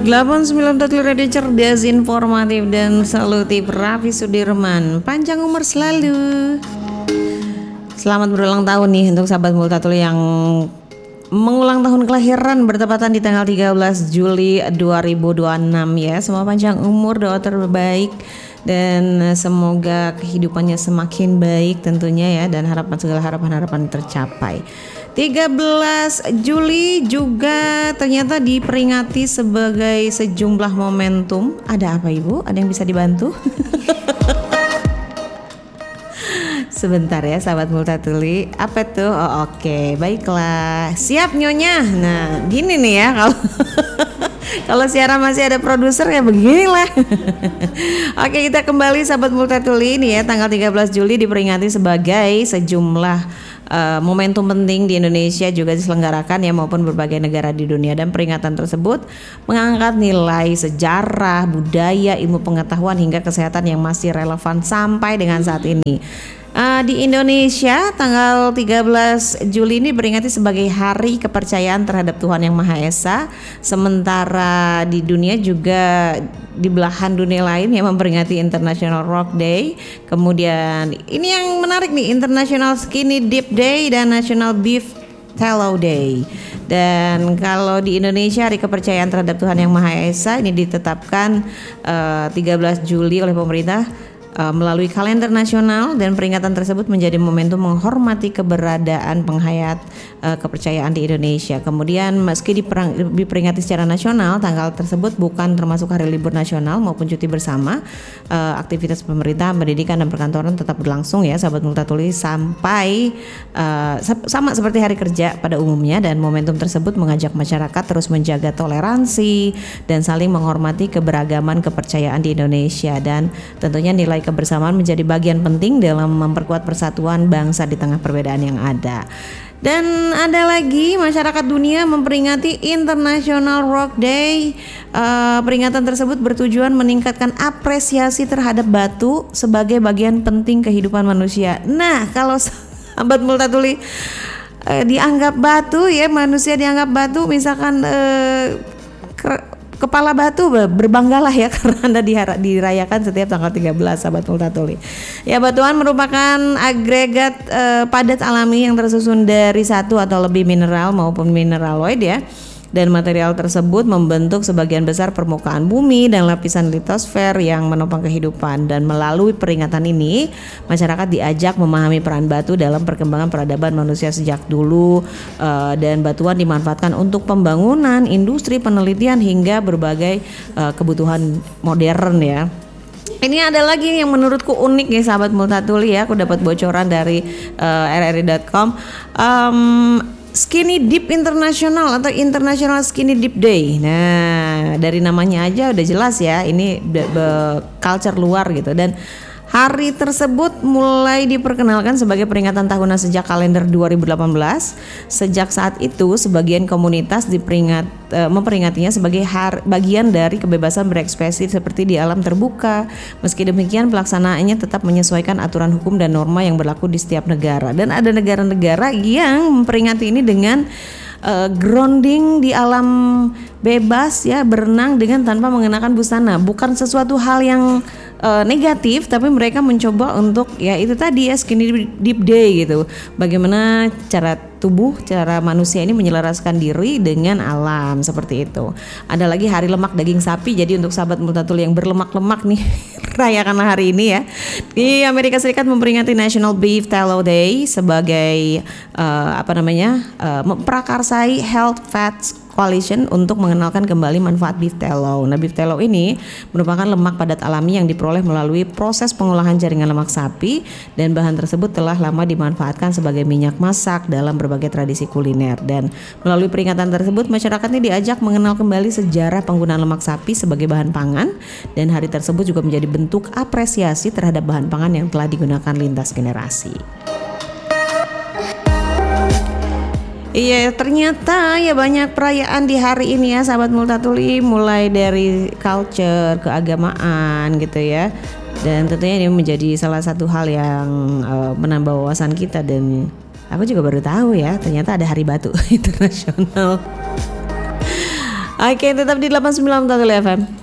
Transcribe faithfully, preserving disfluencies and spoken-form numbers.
delapan sembilan Total Radio cerdas, informatif dan solutif. Raffi Sudirman, panjang umur selalu. Selamat berulang tahun nih untuk sahabat Multatul yang mengulang tahun kelahiran bertepatan di tanggal tiga belas Juli dua ribu dua puluh enam ya. Semua panjang umur, doa terbaik dan semoga kehidupannya semakin baik tentunya ya, dan harapan segala harapan-harapan tercapai. tiga belas Juli juga ternyata diperingati sebagai sejumlah momentum. Ada apa Ibu? Ada yang bisa dibantu? Sebentar ya sahabat Multatuli. Apa tuh? Oh, oke, okay. Baiklah. Siap Nyonya. Nah gini nih ya, kalau kalau siaran masih ada produser ya beginilah. Oke, kita kembali sahabat Multatuli ini ya. Tanggal tiga belas Juli diperingati sebagai sejumlah Uh, momentum penting di Indonesia juga diselenggarakan ya, maupun berbagai negara di dunia, dan peringatan tersebut mengangkat nilai sejarah, budaya, ilmu pengetahuan hingga kesehatan yang masih relevan sampai dengan saat ini. Uh, di Indonesia tanggal tiga belas Juli ini diperingati sebagai Hari Kepercayaan Terhadap Tuhan Yang Maha Esa. Sementara di dunia juga di belahan dunia lain yang memperingati International Rock Day. Kemudian ini yang menarik nih, International Skinny Dip Day dan National Beef Tallow Day. Dan kalau di Indonesia Hari Kepercayaan Terhadap Tuhan Yang Maha Esa ini ditetapkan uh, tiga belas Juli oleh pemerintah Uh, melalui kalender nasional, dan peringatan tersebut menjadi momentum menghormati keberadaan penghayat uh, kepercayaan di Indonesia. Kemudian meski diperang, diperingati secara nasional, tanggal tersebut bukan termasuk hari libur nasional maupun cuti bersama. Uh, aktivitas pemerintah, pendidikan dan perkantoran tetap berlangsung ya sahabat Multatuli sampai uh, sama seperti hari kerja pada umumnya, dan momentum tersebut mengajak masyarakat terus menjaga toleransi dan saling menghormati keberagaman kepercayaan di Indonesia, dan tentunya nilai kebersamaan menjadi bagian penting dalam memperkuat persatuan bangsa di tengah perbedaan yang ada. Dan ada lagi, masyarakat dunia memperingati International Rock Day. Uh, peringatan tersebut bertujuan meningkatkan apresiasi terhadap batu sebagai bagian penting kehidupan manusia. Nah, kalau sahabat Multatuli uh, dianggap batu ya, manusia dianggap batu, misalkan uh, ke- kepala batu, berbanggalah ya karena Anda dirayakan setiap tanggal tiga belas sahabat Multatuli. Ya, batuan merupakan agregat eh, padat alami yang tersusun dari satu atau lebih mineral maupun mineraloid ya. Dan material tersebut membentuk sebagian besar permukaan bumi dan lapisan litosfer yang menopang kehidupan. Dan melalui peringatan ini, masyarakat diajak memahami peran batu dalam perkembangan peradaban manusia sejak dulu, uh, dan batuan dimanfaatkan untuk pembangunan, industri, penelitian hingga berbagai uh, kebutuhan modern ya. Ini ada lagi yang menurutku unik nih sahabat Multatuli ya. Aku dapat bocoran dari uh, r r i dot com. Um, Skinny Dip International atau International Skinny Dip Day. Nah, dari namanya aja udah jelas ya, ini be- be- culture luar gitu. Dan hari tersebut mulai diperkenalkan sebagai peringatan tahunan sejak kalender dua ribu delapan belas. Sejak saat itu, sebagian komunitas diperingat, e, memperingatinya sebagai har, bagian dari kebebasan berekspresi seperti di alam terbuka. Meski demikian, pelaksanaannya tetap menyesuaikan aturan hukum dan norma yang berlaku di setiap negara. Dan ada negara-negara yang memperingati ini dengan Uh, grounding di alam bebas ya, berenang dengan tanpa mengenakan busana. Bukan sesuatu hal yang uh, negatif, tapi mereka mencoba untuk ya itu tadi ya, skinny dip day gitu. Bagaimana cara tubuh, cara manusia ini menyelaraskan diri dengan alam, seperti itu. Ada lagi hari lemak daging sapi. Jadi untuk sahabat Multatuli yang berlemak-lemak nih, rayakanlah hari ini ya. Di Amerika Serikat memperingati National Beef Tallow Day sebagai uh, apa namanya uh, memprakarsai Health Fats Coalition untuk mengenalkan kembali manfaat beef tallow. Nah, beef tallow ini merupakan lemak padat alami yang diperoleh melalui proses pengolahan jaringan lemak sapi, dan bahan tersebut telah lama dimanfaatkan sebagai minyak masak dalam berbagai tradisi kuliner. Dan melalui peringatan tersebut, masyarakat ini diajak mengenal kembali sejarah penggunaan lemak sapi sebagai bahan pangan, dan hari tersebut juga menjadi bentuk apresiasi terhadap bahan pangan yang telah digunakan lintas generasi. Iya, ternyata ya banyak perayaan di hari ini ya sahabat Multatuli, mulai dari culture, keagamaan gitu ya. Dan tentunya ini menjadi salah satu hal yang uh, menambah wawasan kita, dan aku juga baru tahu ya ternyata ada Hari Batu Internasional. Oke, tetap di delapan puluh sembilan Multatuli F M.